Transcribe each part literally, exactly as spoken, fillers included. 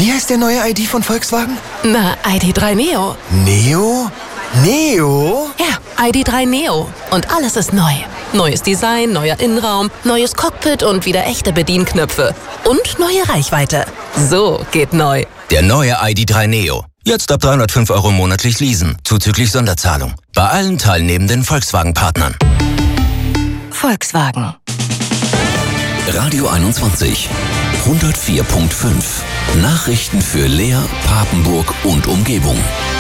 Wie heißt der neue I D von Volkswagen? Na, I D drei Neo. Neo? Neo? Ja, I D drei Neo. Und alles ist neu. Neues Design, neuer Innenraum, neues Cockpit und wieder echte Bedienknöpfe. Und neue Reichweite. So geht neu. Der neue I D drei Neo. Jetzt ab dreihundertfünf Euro monatlich leasen, zuzüglich Sonderzahlung. Bei allen teilnehmenden Volkswagen-Partnern. Volkswagen. Radio einundzwanzig. hundertvier Komma fünf. Nachrichten für Leer, Papenburg und Umgebung.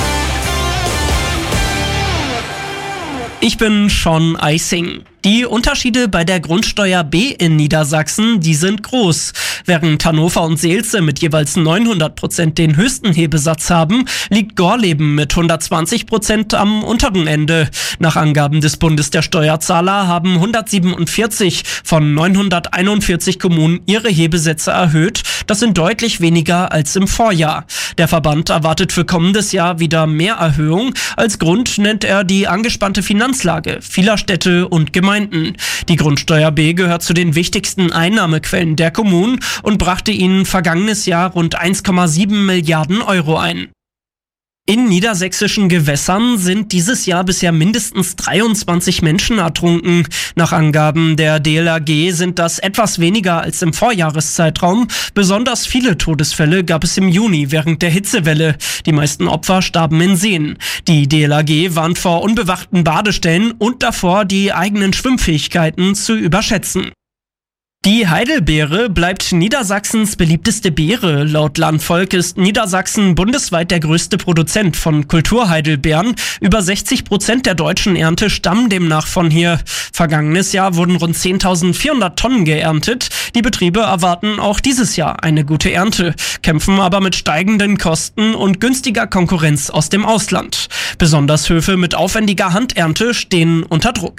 Ich bin Sean Eising. Die Unterschiede bei der Grundsteuer B in Niedersachsen, die sind groß. Während Hannover und Seelze mit jeweils neunhundert Prozent den höchsten Hebesatz haben, liegt Gorleben mit hundertzwanzig Prozent am unteren Ende. Nach Angaben des Bundes der Steuerzahler haben hundertsiebenundvierzig von neunhunderteinundvierzig Kommunen ihre Hebesätze erhöht. Das sind deutlich weniger als im Vorjahr. Der Verband erwartet für kommendes Jahr wieder mehr Erhöhung. Als Grund nennt er die angespannte Finanzlage vieler Städte und Gemeinden. Die Grundsteuer B gehört zu den wichtigsten Einnahmequellen der Kommunen und brachte ihnen vergangenes Jahr rund eins Komma sieben Milliarden Euro ein. In niedersächsischen Gewässern sind dieses Jahr bisher mindestens dreiundzwanzig Menschen ertrunken. Nach Angaben der D L R G sind das etwas weniger als im Vorjahreszeitraum. Besonders viele Todesfälle gab es im Juni während der Hitzewelle. Die meisten Opfer starben in Seen. Die D L R G warnt vor unbewachten Badestellen und davor, die eigenen Schwimmfähigkeiten zu überschätzen. Die Heidelbeere bleibt Niedersachsens beliebteste Beere. Laut Landvolk ist Niedersachsen bundesweit der größte Produzent von Kulturheidelbeeren. Über sechzig Prozent der deutschen Ernte stammen demnach von hier. Vergangenes Jahr wurden rund zehntausendvierhundert Tonnen geerntet. Die Betriebe erwarten auch dieses Jahr eine gute Ernte, kämpfen aber mit steigenden Kosten und günstiger Konkurrenz aus dem Ausland. Besonders Höfe mit aufwendiger Handernte stehen unter Druck.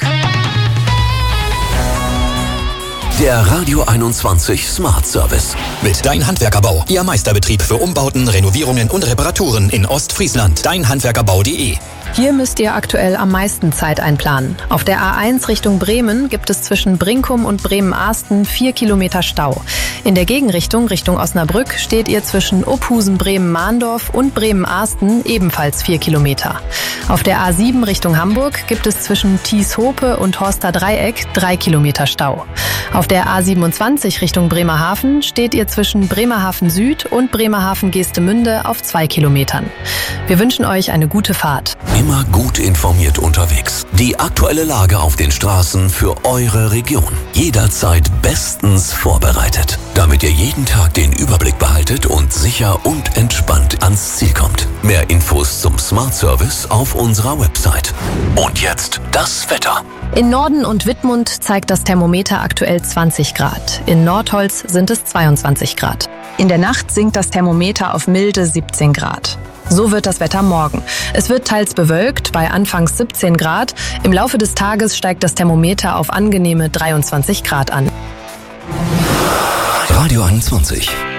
Der Radio einundzwanzig Smart Service. Mit Dein Handwerkerbau, Ihr Meisterbetrieb für Umbauten, Renovierungen und Reparaturen in Ostfriesland. dein handwerkerbau punkt de. Hier müsst ihr aktuell am meisten Zeit einplanen. Auf der A eins Richtung Bremen gibt es zwischen Brinkum und Bremen-Arsten vier Kilometer Stau. In der Gegenrichtung, Richtung Osnabrück, steht ihr zwischen Ophusen, Bremen-Mahndorf und Bremen-Arsten ebenfalls vier Kilometer. Auf der A sieben Richtung Hamburg gibt es zwischen Thies-Hope und Horster Dreieck drei Kilometer Stau. Auf der A siebenundzwanzig Richtung Bremerhaven steht ihr zwischen Bremerhaven Süd und Bremerhaven Geestemünde auf zwei Kilometern. Wir wünschen euch eine gute Fahrt. Immer gut informiert unterwegs. Die aktuelle Lage auf den Straßen für eure Region. Jederzeit bestens vorbereitet, damit ihr jeden Tag den Überblick behaltet und sicher und entspannt ans Ziel kommt. Mehr Infos zum Smart Service auf unserer Website. Und jetzt das Wetter. In Norden und Wittmund zeigt das Thermometer aktuell zwanzig Grad. In Nordholz sind es zweiundzwanzig Grad. In der Nacht sinkt das Thermometer auf milde siebzehn Grad. So wird das Wetter morgen. Es wird teils bewölkt, bei anfangs siebzehn Grad. Im Laufe des Tages steigt das Thermometer auf angenehme dreiundzwanzig Grad an. Radio einundzwanzig.